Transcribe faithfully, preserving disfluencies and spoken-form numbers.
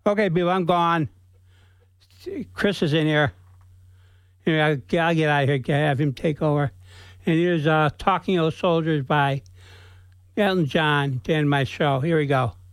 Okay, people, I'm gone. Chris is in here. Here, I'll, I'll get out of here, have him take over. And here's uh, Talking Old Soldiers by Elton John to end my show. Here we go.